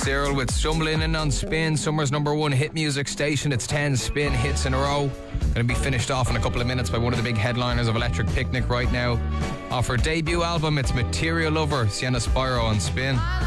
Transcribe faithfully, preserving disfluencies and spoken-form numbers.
Cyril with Stumbling In on Spin, summer's number one hit music station. It's ten Spin hits in a row. Going to be finished off in a couple of minutes by one of the big headliners of Electric Picnic right now. Off her debut album, it's Material Lover, Sienna Spyro on Spin.